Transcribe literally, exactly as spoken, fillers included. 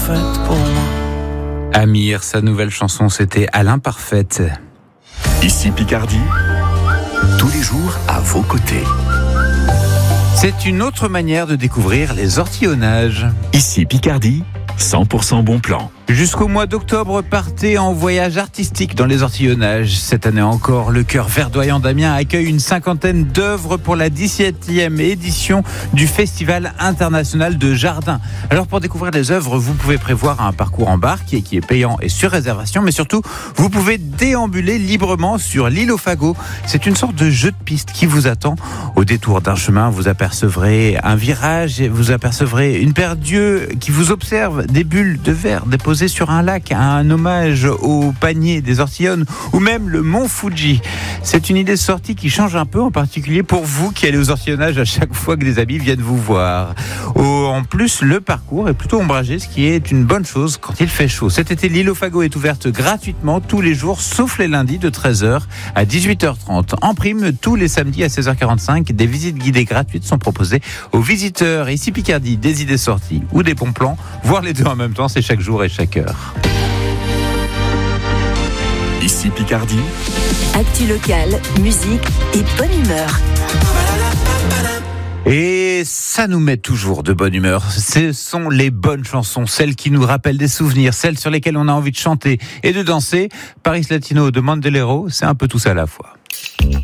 parfaite pour moi. Amir, sa nouvelle chanson, c'était À l'imparfaite. Ici Picardie, tous les jours à vos côtés. C'est une autre manière de découvrir les ortillonnages. Ici Picardie, cent pour cent bon plan. Jusqu'au mois d'octobre, partez en voyage artistique dans les ortillonnages. Cette année encore, le Chœur Verdoyant d'Amiens accueille une cinquantaine d'œuvres pour la dix-septième édition du Festival international de jardin. Alors pour découvrir les œuvres, vous pouvez prévoir un parcours en barque qui est, qui est payant et sur réservation, mais surtout, vous pouvez déambuler librement sur l'île aux fagots. C'est une sorte de jeu de piste qui vous attend. Au détour d'un chemin, vous apercevrez un virage, et vous apercevrez une paire d'yeux qui vous observe, des bulles de verre déposées sur un lac, un hommage au panier des Ortillonnes ou même le mont Fuji. C'est une idée de sortie qui change un peu, en particulier pour vous qui allez aux ortillonnages à chaque fois que des amis viennent vous voir. En plus, le parcours est plutôt ombragé, ce qui est une bonne chose quand il fait chaud. Cet été, l'île aux fagots est ouverte gratuitement tous les jours, sauf les lundis de treize heures à dix-huit heures trente. En prime, tous les samedis à seize heures quarante-cinq, des visites guidées gratuites sont proposées aux visiteurs. Ici Picardie, des idées sorties ou des bons plans, voir les deux en même temps, c'est chaque jour et chaque heure. Ici Picardie, actu locale, musique et bonne humeur. Et ça nous met toujours de bonne humeur. Ce sont les bonnes chansons, celles qui nous rappellent des souvenirs, celles sur lesquelles on a envie de chanter et de danser. Paris Latino de Mandelero, c'est un peu tout ça à la fois.